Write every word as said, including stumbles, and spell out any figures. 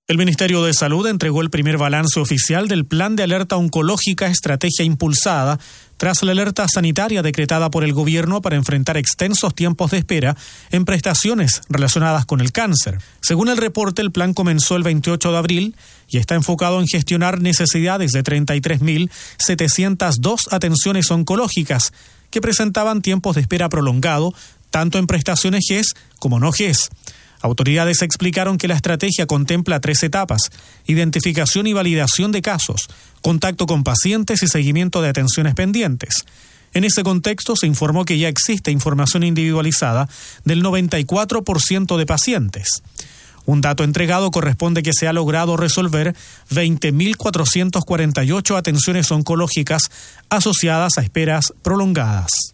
El Ministerio de Salud entregó el primer balance oficial del Plan de Alerta Oncológica Estrategia Impulsada tras la alerta sanitaria decretada por el gobierno para enfrentar extensos tiempos de espera en prestaciones relacionadas con el cáncer. Según el reporte, el plan comenzó el veintiocho de abril y está enfocado en gestionar necesidades de treinta y tres mil setecientas dos atenciones oncológicas que presentaban tiempos de espera prolongado, tanto en prestaciones G E S como no G E S. Autoridades explicaron que la estrategia contempla tres etapas: identificación y validación de casos, contacto con pacientes y seguimiento de atenciones pendientes. En ese contexto se informó que ya existe información individualizada del noventa y cuatro por ciento de pacientes. Un dato entregado corresponde que se ha logrado resolver veinte mil cuatrocientas cuarenta y ocho atenciones oncológicas asociadas a esperas prolongadas.